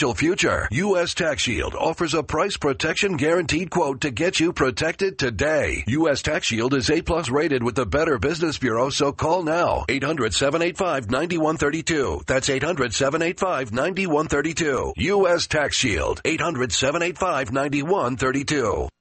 financial future. U.S. Tax Shield offers a price protection guaranteed quote to get you protected today. U.S. Tax Shield is A+ rated with the Better Business Bureau, so call now. 800-785-9132. That's 800-785-9132. U.S. Tax Shield. 800-785-9132.